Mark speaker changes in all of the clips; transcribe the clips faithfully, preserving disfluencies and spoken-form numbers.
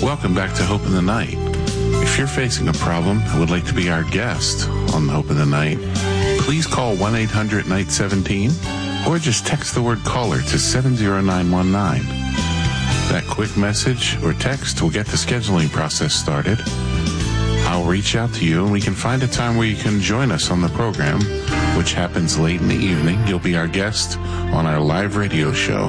Speaker 1: Welcome back to Hope in the Night. If you're facing a problem and would like to be our guest on Hope in the Night, please call one eight hundred night seventeen or just text the word caller to seven zero nine one nine. That quick message or text will get the scheduling process started. I'll reach out to you and we can find a time where you can join us on the program, which happens late in the evening. You'll be our guest on our live radio show.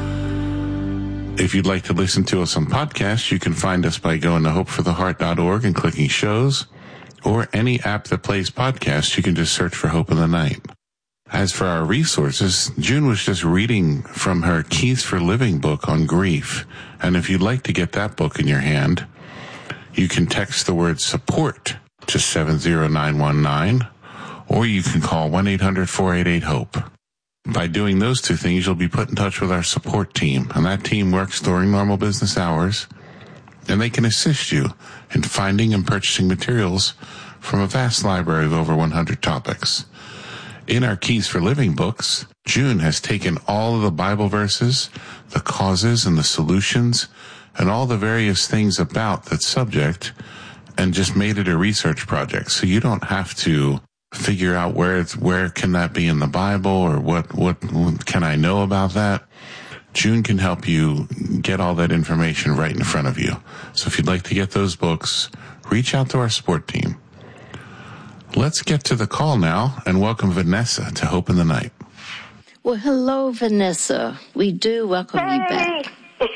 Speaker 1: If you'd like to listen to us on podcasts, you can find us by going to hope for the heart dot org and clicking shows, or any app that plays podcasts. You can just search for Hope in the Night. As for our resources, June was just reading from her Keys for Living book on grief. And if you'd like to get that book in your hand, you can text the word support to seven zero nine one nine, or you can call one eight hundred four eight eight HOPE. By doing those two things, you'll be put in touch with our support team, and that team works during normal business hours, and they can assist you in finding and purchasing materials from a vast library of over one hundred topics. In our Keys for Living books, June has taken all of the Bible verses, the causes and the solutions, and all the various things about that subject, and just made it a research project. So you don't have to figure out where it's, where can that be in the Bible, or what, what, what can I know about that. June can help you get all that information right in front of you. So if you'd like to get those books, reach out to our support team. Let's get to the call now and welcome Vanessa to Hope in the Night.
Speaker 2: Well, hello, Vanessa. We do welcome
Speaker 3: hey.
Speaker 2: you back.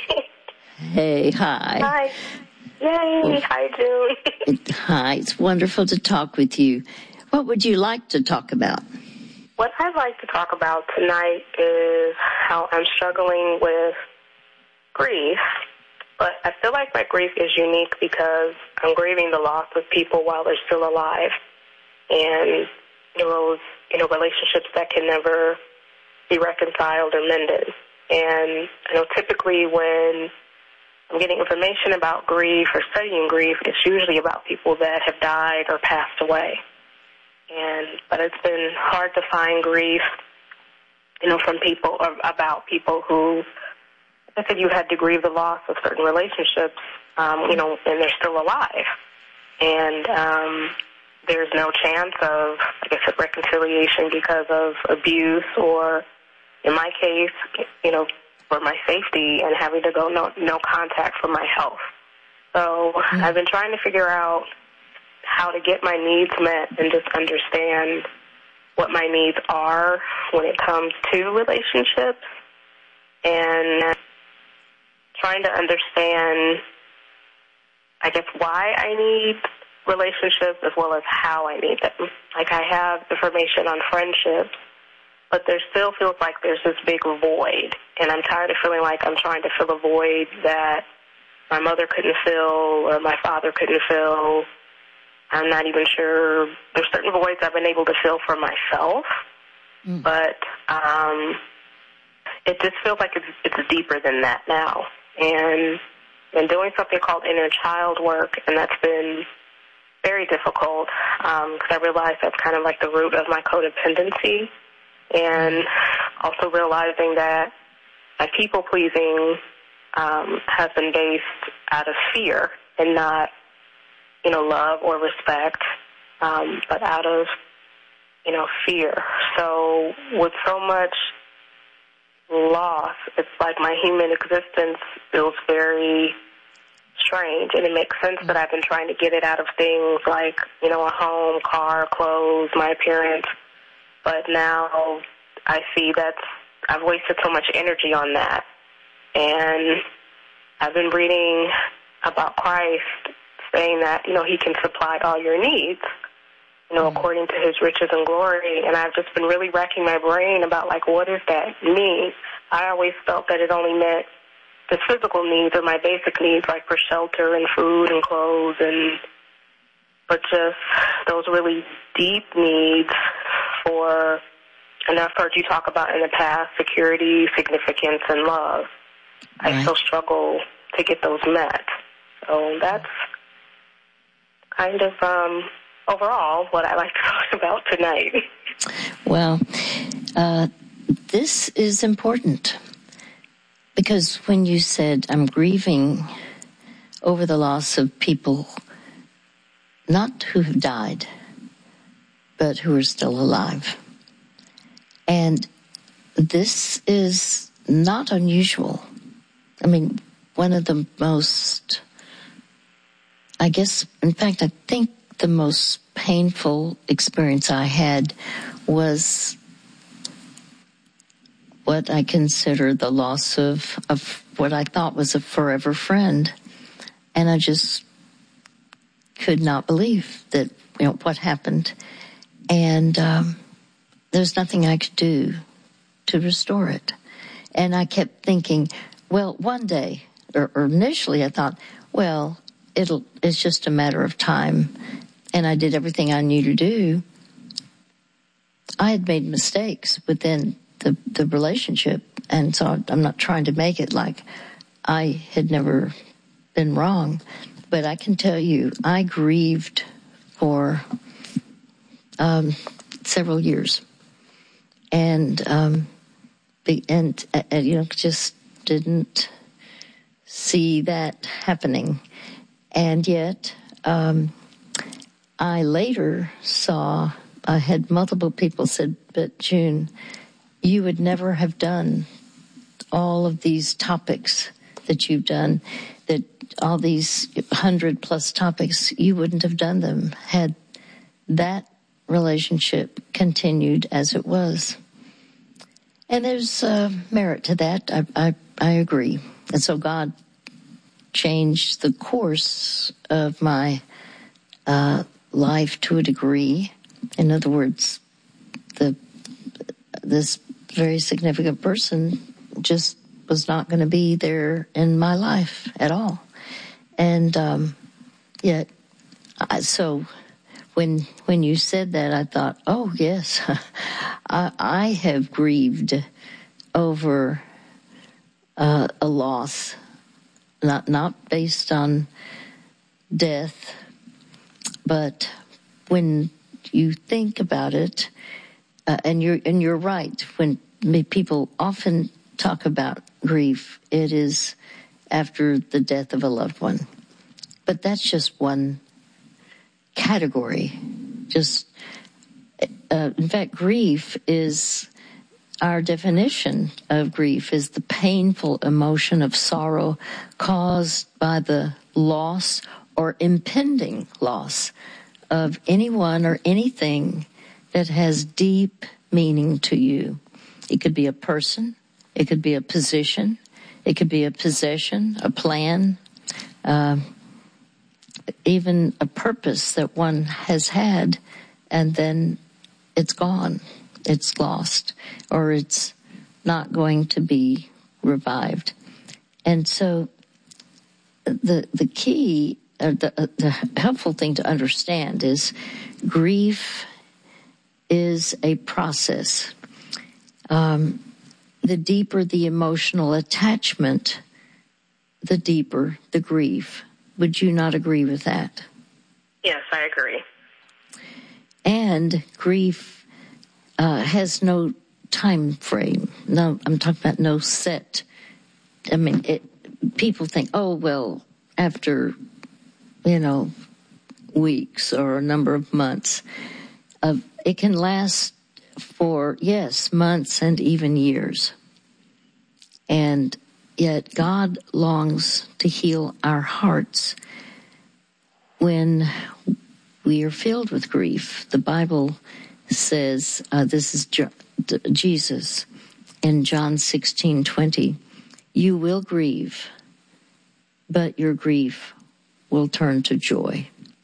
Speaker 2: Hey, hi.
Speaker 3: Hi. Yay. Well, hi, June.
Speaker 2: Hi. It's wonderful to talk with you. What would you like to talk about?
Speaker 3: What I'd like to talk about tonight is how I'm struggling with grief, but I feel like my grief is unique because I'm grieving the loss of people while they're still alive, and those, you know, relationships that can never be reconciled or mended. And I know typically when I'm getting information about grief or studying grief, it's usually about people that have died or passed away. And but it's been hard to find grief, you know, from people or about people who, I said, you had to grieve the loss of certain relationships, um, you know, and they're still alive. And um, there's no chance of, I guess, of reconciliation because of abuse or, in my case, you know, for my safety and having to go no, no contact for my health. So mm-hmm. I've been trying to figure out how to get my needs met and just understand what my needs are when it comes to relationships, and trying to understand, I guess, why I need relationships as well as how I need them. Like, I have information on friendships, but there still feels like there's this big void, and I'm tired of feeling like I'm trying to fill a void that my mother couldn't fill or my father couldn't fill. I'm not even sure. There's certain voids I've been able to fill for myself, mm. but um, it just feels like it's, it's deeper than that now. And I'm doing something called inner child work, and that's been very difficult because um, I realize that's kind of like the root of my codependency, and also realizing that my people-pleasing um, has been based out of fear and not, you know, love or respect, um, but out of, you know, fear. So with so much loss, it's like my human existence feels very strange, and it makes sense that I've been trying to get it out of things like, you know, a home, car, clothes, my appearance, but now I see that I've wasted so much energy on that. And I've been reading about Christ saying that, you know, he can supply all your needs, you know, mm-hmm. according to his riches and glory. And I've just been really racking my brain about, like, what does that mean? I always felt that it only meant the physical needs or my basic needs, like for shelter and food and clothes, and but just those really deep needs for, and I've heard you talk about in the past, security, significance, and love. Right. I still struggle to get those met. So that's kind of um, overall what I like to talk about tonight.
Speaker 2: Well, uh, this is important because when you said I'm grieving over the loss of people, not who have died, but who are still alive. And this is not unusual. I mean, one of the most, I guess, in fact, I think the most painful experience I had was what I consider the loss of, of what I thought was a forever friend. And I just could not believe that, you know, what happened. And um, there's nothing I could do to restore it. And I kept thinking, well, one day, or, or initially I thought, well, it'll, it's just a matter of time. And I did everything I knew to do. I had made mistakes within the, the relationship. And so I'm not trying to make it like I had never been wrong. But I can tell you, I grieved for um, several years. And, um, the, and, uh, you know, just didn't see that happening. And yet, um, I later saw, I had multiple people said, but June, you would never have done all of these topics that you've done, that all these hundred plus topics, you wouldn't have done them had that relationship continued as it was. And there's uh, merit to that. I, I, I agree. And so God changed the course of my uh, life to a degree. In other words, the this very significant person just was not going to be there in my life at all. And um, yet, I, so when when you said that, I thought, oh, yes, I, I have grieved over uh, a loss, not not based on death, but when you think about it, uh, and you're and you're right. When people often talk about grief, it is after the death of a loved one, but that's just one category. Just uh, in fact, grief is our definition of grief is the painful emotion of sorrow caused by the loss or impending loss of anyone or anything that has deep meaning to you. It could be a person, it could be a position, it could be a possession, a plan, uh, even a purpose that one has had, and then it's gone, it's lost, or it's not going to be revived. And so the the key, uh, the, uh, the helpful thing to understand is grief is a process. Um, the deeper the emotional attachment, the deeper the grief. Would you not agree with that?
Speaker 3: Yes, I agree.
Speaker 2: And grief uh, has no time frame. No, I'm talking about no set. I mean, it, people think, oh, well, after, you know, weeks or a number of months, uh, it can last for, yes, months and even years. And yet God longs to heal our hearts when we are filled with grief. The Bible says, uh, this is Jo- Jesus in John sixteen twenty, you will grieve, but your grief will turn to joy.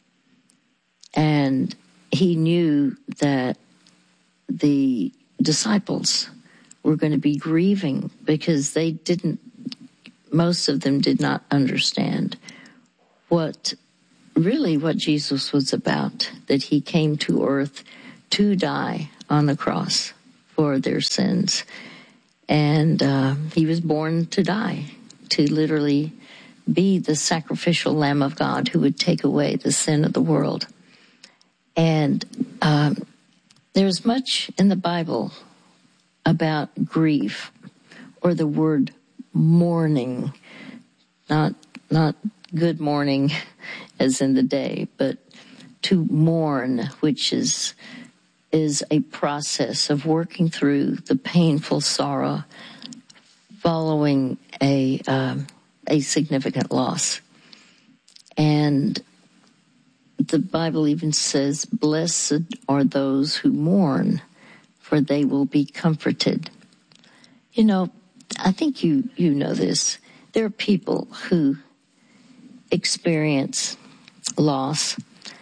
Speaker 2: And he knew that the disciples were going to be grieving because they didn't, most of them did not understand what really what Jesus was about, that he came to earth to die on the cross for their sins. And uh, he was born to die, to literally be the sacrificial Lamb of God who would take away the sin of the world. And um, there's much in the Bible about grief, or the word mourning, not not good morning as in the day, but to mourn, which is is a process of working through the painful sorrow following a um, a significant loss. And the Bible even says, "Blessed are those who mourn, for they will be comforted." You know, I think you, you know this. There are people who experience loss,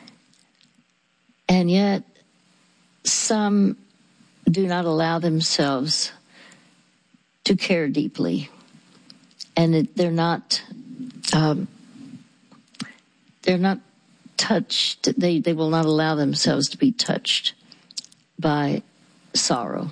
Speaker 2: and yet some do not allow themselves to care deeply, and it, they're not um, they're not touched. They they will not allow themselves to be touched by sorrow.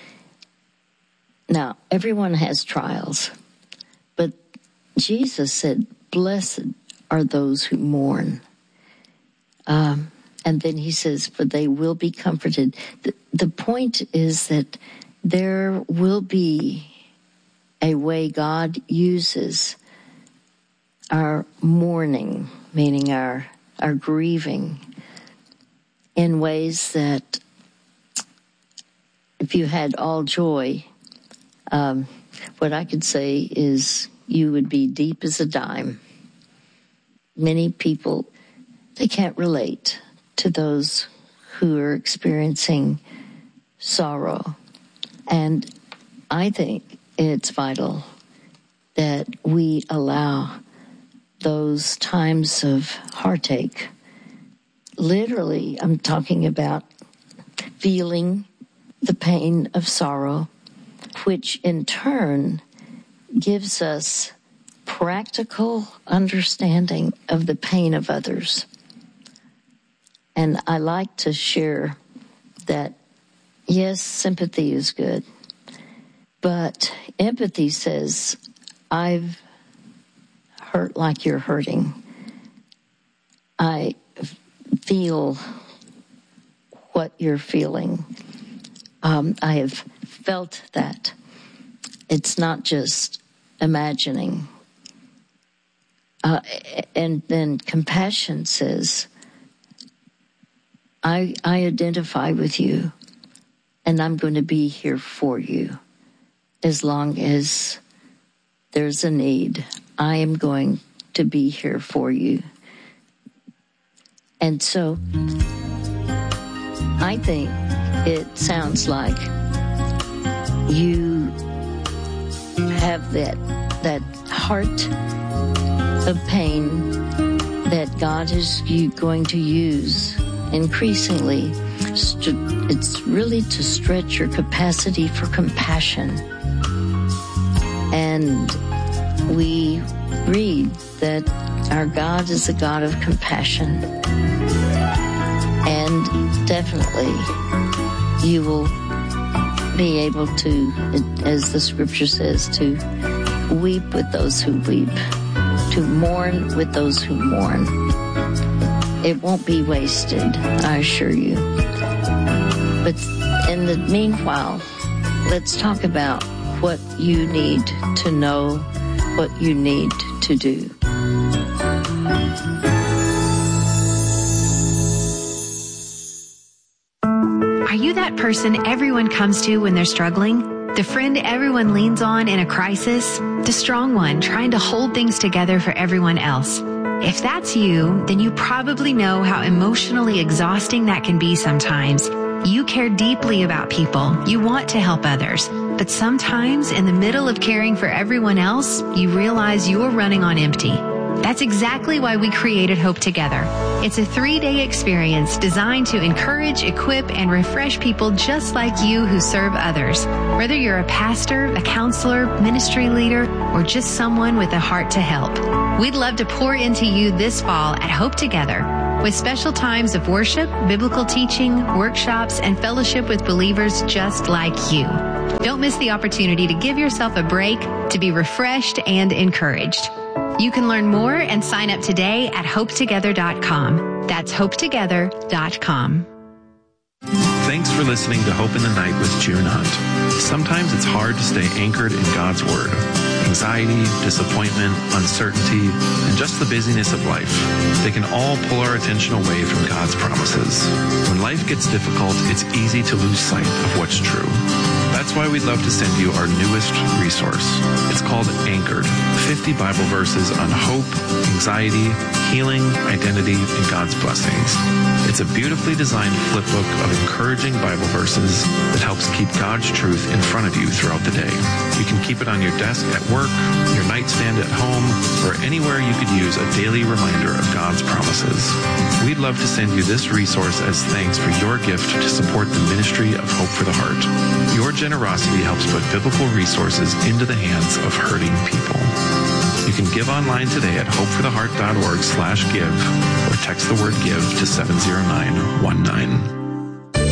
Speaker 2: Now, everyone has trials, but Jesus said, "Blessed are those who mourn." Um, and then he says, "For they will be comforted." The, the point is that there will be a way God uses our mourning, meaning our our grieving, in ways that if you had all joy, um, what I could say is you would be deep as a dime. Many people, they can't relate to those who are experiencing sorrow. And I think it's vital that we allow those times of heartache. Literally, I'm talking about feeling the pain of sorrow, which in turn gives us practical understanding of the pain of others. And I like to share that, yes, sympathy is good, but empathy says, I've hurt like you're hurting. I feel what you're feeling. Um, I have felt that. It's not just imagining. Uh, and then compassion says, I, I identify with you, and I'm going to be here for you as long as there's a need. I am going to be here for you. And so I think it sounds like you have that that heart of pain that God is you going to use increasingly. It's really to stretch your capacity for compassion. And we read that our God is a God of compassion. And definitely you will be able to, as the scripture says, to weep with those who weep, to mourn with those who mourn. It won't be wasted, I assure you. But in the meanwhile, let's talk about what you need to know, what you need to do.
Speaker 4: Are you that person everyone comes to when they're struggling? The friend everyone leans on in a crisis? The strong one trying to hold things together for everyone else? If that's you, then you probably know how emotionally exhausting that can be sometimes. You care deeply about people. You want to help others. But sometimes, in the middle of caring for everyone else, you realize you're running on empty. That's exactly why we created Hope Together. It's a three-day experience designed to encourage, equip, and refresh people just like you who serve others. Whether you're a pastor, a counselor, ministry leader, or just someone with a heart to help. We'd love to pour into you this fall at Hope Together, with special times of worship, biblical teaching, workshops, and fellowship with believers just like you. Don't miss the opportunity to give yourself a break, to be refreshed and encouraged. You can learn more and sign up today at hope together dot com. That's hope together dot com.
Speaker 5: Thanks for listening to Hope in the Night with June Hunt. Sometimes it's hard to stay anchored in God's Word.
Speaker 6: anxiety, disappointment, uncertainty, and just the busyness of life. They can all pull our attention away from God's promises. When life gets difficult, it's easy to lose sight of what's true. That's why we'd love to send you our newest resource. It's called Anchored, fifty Bible verses on hope, anxiety, healing, identity, and God's blessings. It's a beautifully designed flip book of encouraging Bible verses that helps keep God's truth in front of you throughout the day. You can keep it on your desk at work, your nightstand at home, or anywhere you could use a daily reminder of God's promises. We'd love to send you this resource as thanks for your gift to support the ministry of Hope for the Heart. Your generosity helps put biblical resources into the hands of hurting people. You can give online today at hopefortheheart.org slash give or text the word give to seven zero nine one nine.